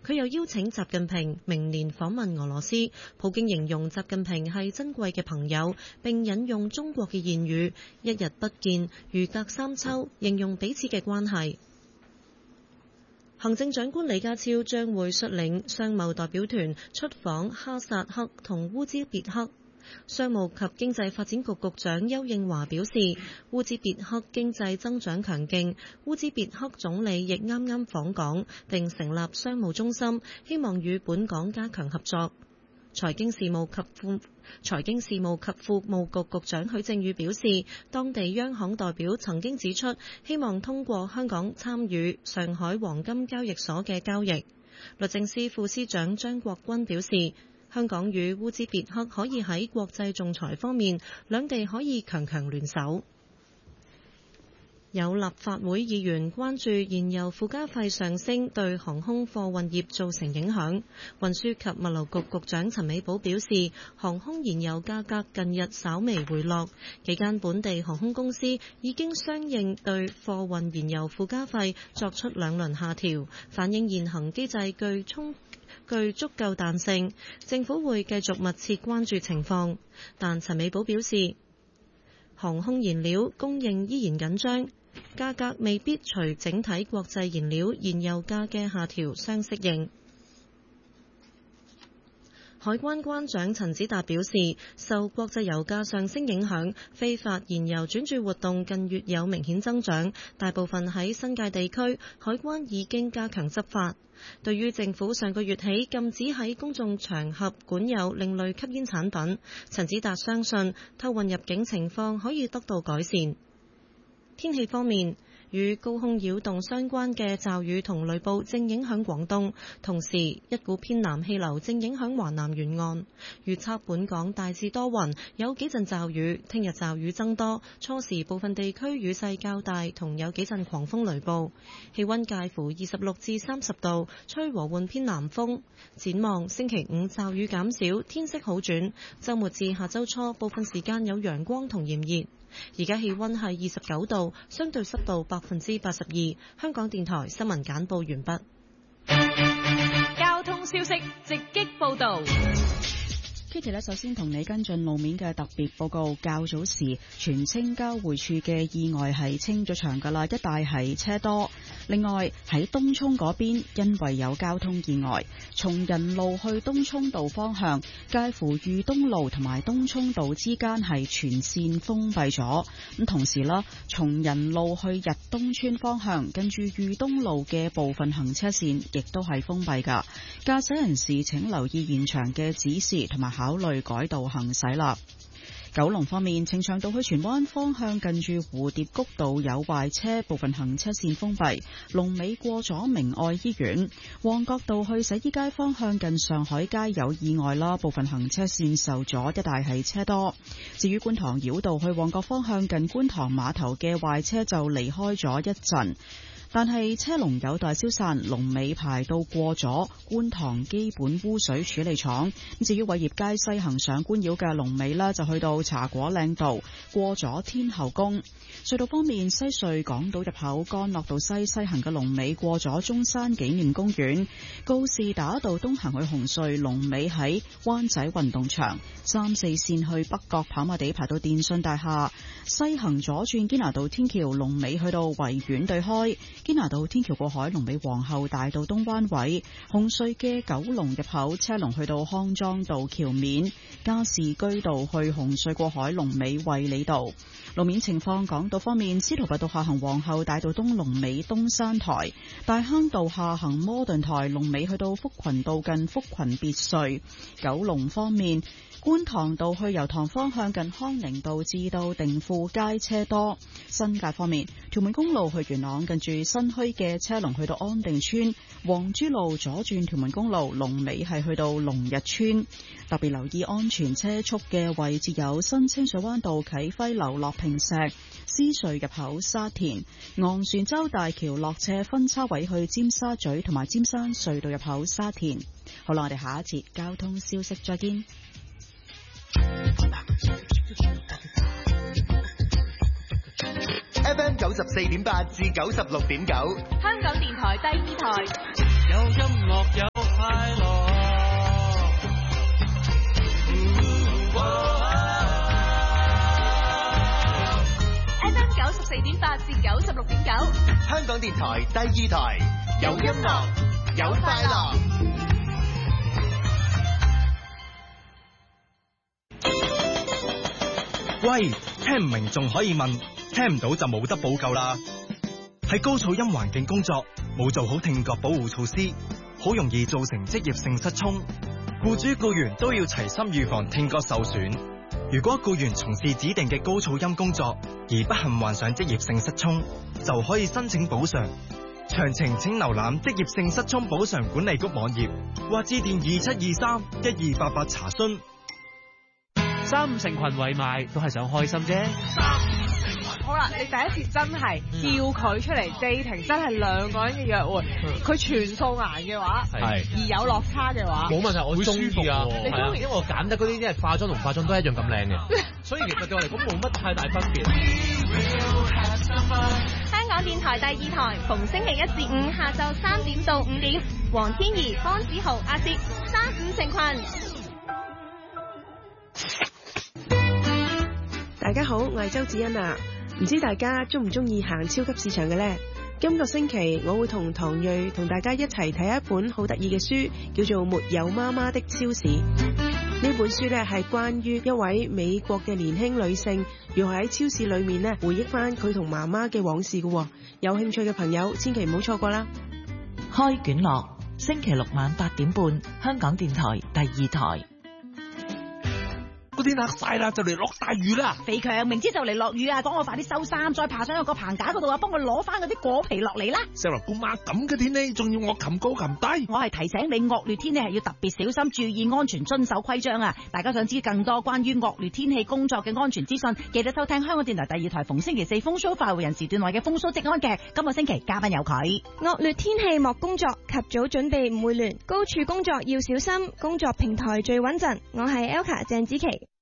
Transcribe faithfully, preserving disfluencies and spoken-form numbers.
佢又邀請習近平明年訪問俄羅斯。普京形容習近平係珍貴嘅朋友，並引用中國嘅諺語：一日不見，如隔三秋，形容彼此嘅關係。行政長官李家超將會率領商貿代表團出訪哈薩克同烏茲別克。商務及經濟發展局局長邱應華表示，烏茲別克經濟增長強勁，烏茲別克總理亦啱啱訪港並成立商務中心，希望與本港加強合作。財經事務及副財經事務及庫務局局長許正宇表示，當地央行代表曾經指出，希望通過香港參與上海黃金交易所嘅交易。律政司副司長張國軍表示，香港與烏茲別克可以喺國際仲裁方面，兩地可以強強聯手。有立法會議員關注燃油附加費上升對航空貨運業造成影響。運輸及物流局局長陳美寶表示，航空燃油價格近日稍微回落，幾間本地航空公司已經相應對貨運燃油附加費作出兩輪下調，反映現行機制具充具足夠彈性。政府會繼續密切關注情況，但陳美寶表示，航空燃料供應依然緊張，價格未必隨整體國際燃料燃油價嘅下調相適應。海關關長陳子達表示，受國際油價上升影響，非法燃油轉注活動近月有明顯增長，大部分喺新界地區，海關已經加強執法。對於政府上個月起禁止喺公眾場合管有另類吸煙產品，陳子達相信偷運入境情況可以得到改善。天氣方面，與高空擾動相關嘅驟雨同雷暴正影響廣東，同時一股偏南氣流正影響華南沿岸。預測本港大致多雲，有幾陣驟雨，聽日驟雨增多，初時部分地區雨勢較大，同有幾陣狂風雷暴。氣溫介乎二十六至三十度，吹和緩偏南風。展望星期五驟雨減少，天色好轉，週末至下週初部分時間有陽光同炎熱。而家氣溫係二十九度，相對濕度百分之八十二。香港電台新聞簡報完畢。 交通消息直擊報道。 Kitty 呢，首先同你跟進路面嘅特別報告。較早時荃青交匯處嘅意外係清咗場㗎啦，一帶係車多。另外喺東涌嗰邊，因為有交通意外，從仁路去東涌道方向，介乎裕東路同埋東涌道之間係全線封閉咗。咁同時啦，從仁路去日東村方向，跟住裕東路嘅部分行車線亦都係封閉㗎。駕駛人士請留意現場嘅指示同埋考慮改道行駛啦。九龍方面，呈祥道去荃灣方向近住蝴蝶谷道有壞車，部分行車線封閉。龍尾過咗明愛醫院。旺角道去洗衣街方向近上海街有意外啦，部分行車線受阻，一帶係車多。至於觀塘繞道去旺角方向近觀塘碼頭嘅壞車就離開咗一陣，但係車龍有待消散，龍尾排到過咗觀塘基本污水處理廠。至於偉業街西行上官繞嘅龍尾呢，就去到茶果嶺道，過咗天后宮。隧道方面，西隧港島入口干諾道西西行嘅龍尾過咗中山紀念公園，告士打道東行去紅隧龍尾喺灣仔運動場，三四線去北角跑馬地排到電信大廈，西行左轉堅拿道天橋龍尾去到維園對開。堅拿道天橋過海龍尾皇后大道東灣位，紅隧嘅九龍入口車龍去到康莊道橋面，加士居道去紅隧過海龍尾衛理道。路面情況，港島方面，司徒拔道下行皇后大道東龍尾東山台，大坑道下行摩頓台龍尾去到福群道近福群別墅。九龍方面，觀塘道去油塘方向近康寧道至到定富街車多。新界方面，屯門公路去元朗近住新墟嘅車龍去到安定村，黃珠路左轉屯門公路龍尾係去到龍日村。特別留意安全車速嘅位置有新清水灣道啟輝樓落坪石、獅隧入口沙田、昂船洲大橋落斜分叉位去尖沙咀同埋尖山隧道入口沙田。好啦，我哋下一節交通消息再見。 F M 九十四點八至九十六點九， 香港電台第二台， 有音樂有港電台第二台，有音樂，有快樂。 喂，聽唔明仲可以問，聽唔到就冇得補救啦。喺高噪音環境工作，冇做好聽覺保護措施，好容易造成職業性失聰。僱主僱員都要齊心預防聽覺受損。如果僱員從事指定嘅高噪音工作，而不幸患上職業性失聰，就可以申請補償。詳情請瀏覽職業性失聰補償管理局網頁，或致電二七二三一二八八查詢。 三五成群圍埋都係想開心啫。 好啦，你第一次真係叫佢出嚟 dating，真係兩個人嘅約會，佢全素顏嘅話，係而有落差嘅話， 冇問題，我會中意啊。 你中意， 因為我揀得嗰啲，因為化妝同化妝都一樣咁靚嘅，所以其實對我嚟講冇乜太大分別。 香港電台第二台，逢星期一至五下晝三點到五點，黃天怡、方子豪、阿攝，三五成群。 大家好，我係周子欣啊，唔知大家中唔中意行超級市場嘅呢？今個星期我會同唐睿同大家一齊睇一本好得意嘅書，叫做《沒有媽媽的超市》。呢本書呢係關於一位美國嘅年輕女性，要喺超市裏面呢回憶翻佢同媽媽嘅往事嘅。有興趣嘅朋友千祈唔好錯過啦！ 開卷樂，星期六晚八點半，香港電台第二台。 個天黑晒啦，就嚟落大雨啦！ 肥強明知就嚟落雨啊，講我快啲收衫，再爬上去個棚架嗰度啊，幫我攞翻嗰啲果皮落嚟啦！ 石落姑媽，咁嘅天氣仲要我擒高擒低？ 我係提醒你惡劣天氣係要特別小心，注意安全，遵守規章啊！大家想知更多關於惡劣天氣工作嘅安全資訊，記得收聽香港電台第二台逢星期四風騷快活人時段內嘅風騷職安嘅。今個星期嘉賓有佢。 惡劣天氣莫工作，及早準備唔會亂。高處工作要小心，工作平台最穩陣。我係 Elka 鄭子琪。